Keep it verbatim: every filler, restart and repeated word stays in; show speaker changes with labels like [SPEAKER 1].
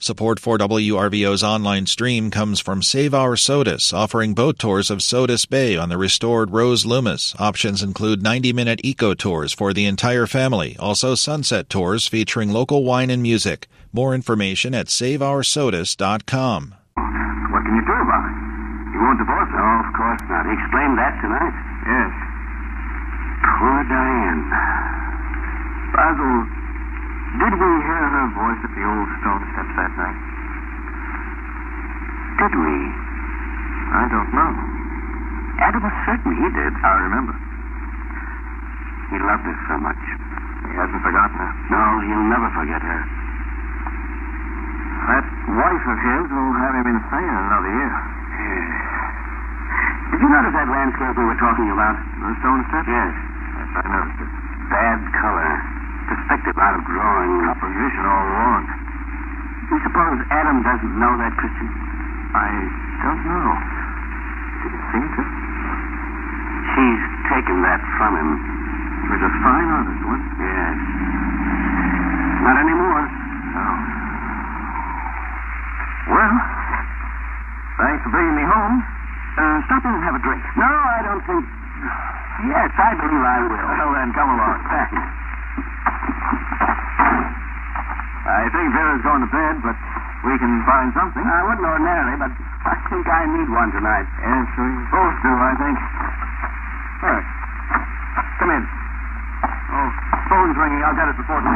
[SPEAKER 1] Support for W R V O's online stream comes from Save Our Sodus, offering boat tours of Sodus Bay on the restored Rose Loomis. Options include ninety-minute eco tours for the entire family, also sunset tours featuring local wine and music. More information at save our sodus dot com.
[SPEAKER 2] What can you do about it? You won't divorce her? Oh, of course not. He explained that tonight. Yes. Poor Diane. Basil, did we hear her voice at the old stone steps that night? Did we? I don't know. Adam was certain he did. I remember. He loved her so much. He hasn't forgotten her. No, he'll never forget her. That wife of his will have him insane in another year. Yes. Did you notice that landscape we were talking about? The stone steps? Yes. Yes, I noticed it. Bad color. Perspective out of drawing. Composition all wrong. You suppose Adam doesn't know that, Christian? I don't know. Didn't seem to. She's taken that from him. He was a fine artist once. Yes. Not anymore. No. Well, thanks for bringing me home. Uh, stop in and have a drink. No, I don't think... Yes, I believe I will. Well, then, come along. Thanks. I think Vera's going to bed, but we can find something. I wouldn't ordinarily, but I think I need one tonight. Yes, we both do, I think. All right. Come in. Oh, phone's ringing. I'll get it before tonight.